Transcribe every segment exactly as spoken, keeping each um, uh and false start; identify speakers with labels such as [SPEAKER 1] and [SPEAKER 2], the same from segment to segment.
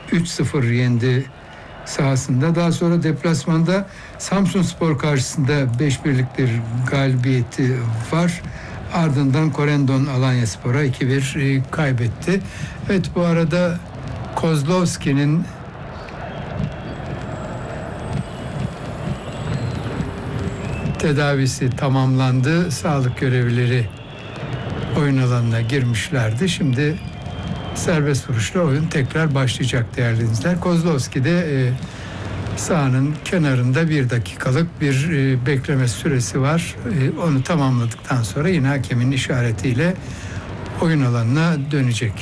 [SPEAKER 1] üç sıfır yendi sahasında. Daha sonra deplasmanda Samsunspor karşısında beş birlik bir galibiyeti var. Ardından Corendon Alanyaspor'a iki bir kaybetti. Evet, bu arada Kozlowski'nin tedavisi tamamlandı. Sağlık görevlileri oyun alanına girmişlerdi. Şimdi serbest vuruşla oyun tekrar başlayacak değerli izleyiciler. Kozlowski de e, sahanın kenarında bir dakikalık bir e, bekleme süresi var. E, onu tamamladıktan sonra yine hakemin işaretiyle oyun alanına dönecek.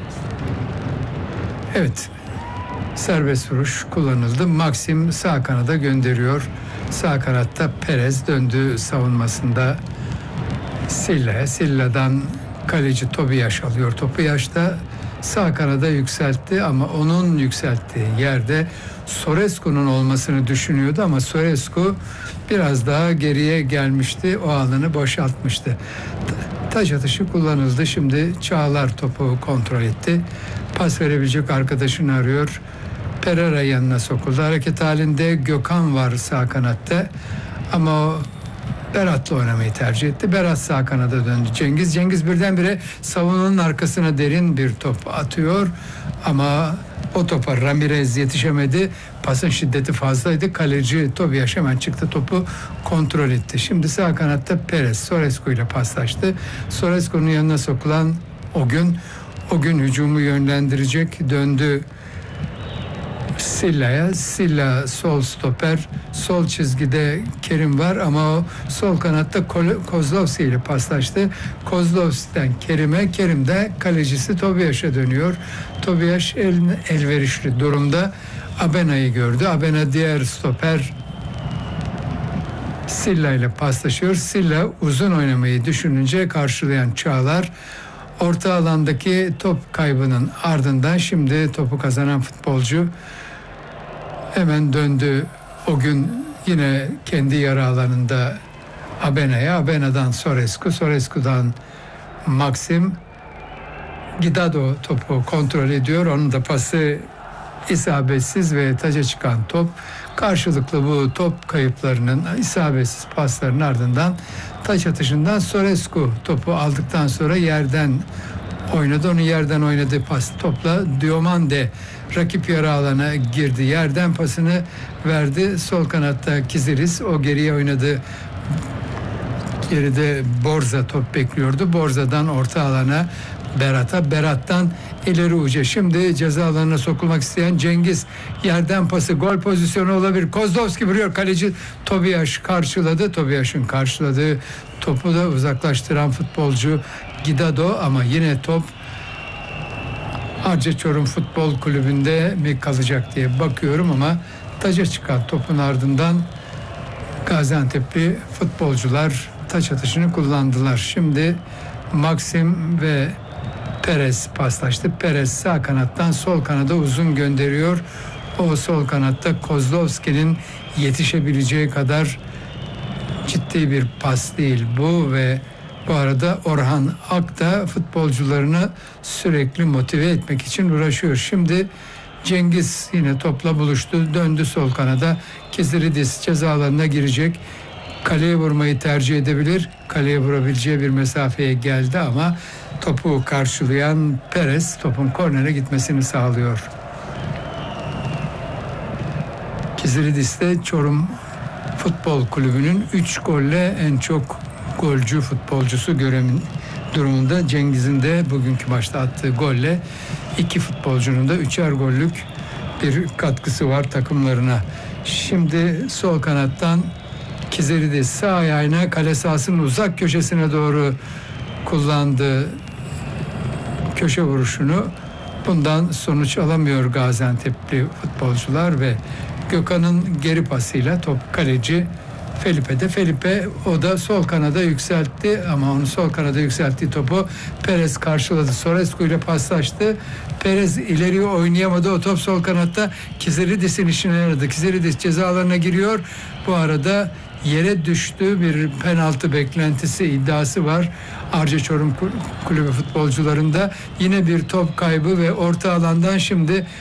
[SPEAKER 1] Evet, serbest vuruş kullanıldı. Maxim sağ kanada gönderiyor. Sağ kanatta Perez döndü savunmasında Silla'ya. Silla'dan kaleci Tobias alıyor. Tobias da sağ kanada yükseltti ama onun yükselttiği yerde Sorescu'nun olmasını düşünüyordu ama Sorescu biraz daha geriye gelmişti. O alanı boşaltmıştı. Taç atışı kullanıldı. Şimdi Çağlar topu kontrol etti. Pas verebilecek arkadaşını arıyor. Pereira yanına sokuldu. Hareket halinde Gökhan var sağ kanatta. Ama o Berat'la oynamayı tercih etti. Berat sağ kanada döndü. Cengiz. Cengiz birdenbire savunmanın arkasına derin bir top atıyor. Ama o topa Ramirez yetişemedi. Pasın şiddeti fazlaydı. Kaleci Tobias hemen çıktı, topu kontrol etti. Şimdi sağ kanatta Perez Sorescu ile paslaştı. Sorescu'nun yanına sokulan o gün o gün hücumu yönlendirecek. Döndü Silla'ya. Silla sol stoper. Sol çizgide Kerim var ama o sol kanatta Kozlowski ile paslaştı. Kozlowski'den Kerim'e, Kerim de kalecisi Tobias'a dönüyor. Tobias el, elverişli durumda. Abena'yı gördü. Abena diğer stoper Silla ile paslaşıyor. Silla uzun oynamayı düşününce karşılayan Çağlar orta alandaki top kaybının ardından şimdi topu kazanan futbolcu hemen döndü. O gün yine kendi yarı alanında Abena'ya, Abena'dan Sorescu, Sorescu'dan Maxim. Gidado topu kontrol ediyor. Onun da pası isabetsiz ve taca çıkan top. Karşılıklı bu top kayıplarının, isabetsiz pasların ardından taç atışından Sorescu topu aldıktan sonra yerden oynadı. Onu yerden oynadığı pas topla Diomande rakip yarı alana girdi. Yerden pasını verdi. Sol kanatta Kiziris, o geriye oynadı. Geride Borza top bekliyordu. Borza'dan orta alana Berat'a, Berat'tan ileri uca. Şimdi ceza alanına sokulmak isteyen Cengiz, yerden pası, gol pozisyonu olabilir. Kozlowski vuruyor. Kaleci Tobias karşıladı. Tobias'ın karşıladığı topu da uzaklaştıran futbolcu Gidado ama yine top Arca Çorum Futbol Kulübü'nde mi kalacak diye bakıyorum ama taca çıkan topun ardından Gaziantep'li futbolcular taç atışını kullandılar. Şimdi Maxim ve Perez paslaştı. Perez sağ kanattan sol kanada uzun gönderiyor. O sol kanatta Kozlowski'nin yetişebileceği kadar ciddi bir pas değil bu ve bu arada Orhan Ak da futbolcularını sürekli motive etmek için uğraşıyor. Şimdi Cengiz yine topla buluştu. Döndü sol kanada. Kiziridis ceza alanına girecek. Kaleye vurmayı tercih edebilir. Kaleye vurabileceği bir mesafeye geldi ama topu karşılayan Perez topun kornere gitmesini sağlıyor. Kiziridis de Çorum Futbol Kulübü'nün üç golle en çok golcü futbolcusu göremin durumunda. Cengiz'in de bugünkü maçta attığı golle iki futbolcunun da üçer gollük bir katkısı var takımlarına. Şimdi sol kanattan Kiziridis sağ ayağına kale sahasının uzak köşesine doğru kullandı köşe vuruşunu. Bundan sonuç alamıyor Gaziantep'li futbolcular ve Gökhan'ın geri pasıyla top kaleci Felipe'de. Felipe o da sol kanada yükseltti ama onu sol kanada yükselttiği topu Perez karşıladı. Sorescu ile paslaştı. Perez ileriye oynayamadı. O top sol kanatta Kiziridis'in işine yaradı. Kiziridis ceza alanına giriyor. Bu arada yere düştü. Bir penaltı beklentisi iddiası var Arca Çorum Kulübü futbolcularında. Yine bir top kaybı ve orta alandan şimdi